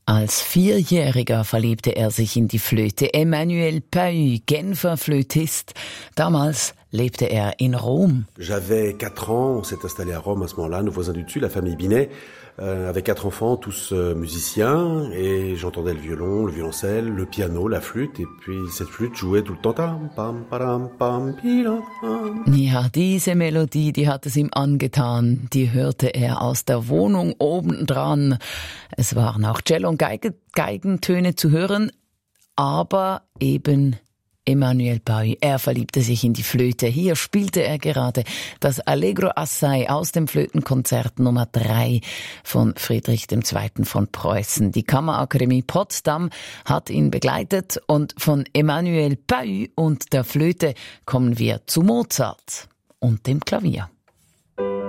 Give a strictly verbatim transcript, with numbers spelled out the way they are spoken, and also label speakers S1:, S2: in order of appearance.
S1: Als Vierjähriger verliebte er sich in die Flöte. Emmanuel Paü, Genfer Flötist. Damals lebte er in Rom.
S2: J'avais quatre ans, on s'est installé à Rome à ce moment-là, nos voisins du dessus, la famille Binet, euh, avec quatre enfants, tous euh, musiciens, et j'entendais le violon, le violoncelle, le piano, la flûte, et puis cette flûte jouait tout le temps. Tam, pam, padam, pam, pidam, pam.
S1: Ja, diese Melodie, die hat es ihm angetan. Die hörte er aus der Wohnung obendran. Es waren auch Cello- und Geige, Geigentöne zu hören, aber eben Emmanuel Paü, er verliebte sich in die Flöte. Hier spielte er gerade das Allegro Assai aus dem Flötenkonzert Nummer drei von Friedrich der Zweite von Preußen. Die Kammerakademie Potsdam hat ihn begleitet und von Emmanuel Paü und der Flöte kommen wir zu Mozart und dem Klavier.